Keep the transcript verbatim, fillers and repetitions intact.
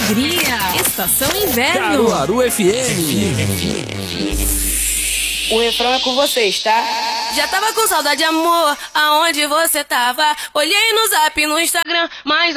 alegria. Estação Inverno. Caruaru F M. O refrão é com vocês, tá? Já tava com saudade, amor, aonde você tava? Olhei no Zap, no Instagram, mas